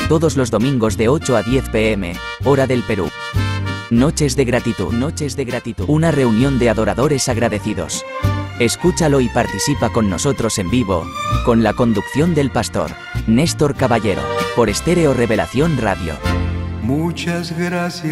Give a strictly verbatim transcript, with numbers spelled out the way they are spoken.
todos los domingos de ocho a diez pm, hora del Perú. Noches de gratitud, noches de gratitud, una reunión de adoradores agradecidos. Escúchalo y participa con nosotros en vivo, con la conducción del pastor Néstor Caballero, por Estéreo Revelación Radio. Muchas gracias.